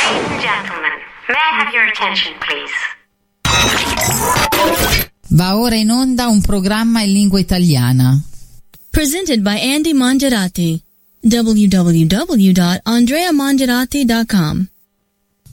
Ladies and gentlemen, may I have your attention, please? Va ora in onda un programma in lingua italiana. Presented by Andy Mangerati. www.andreamangerati.com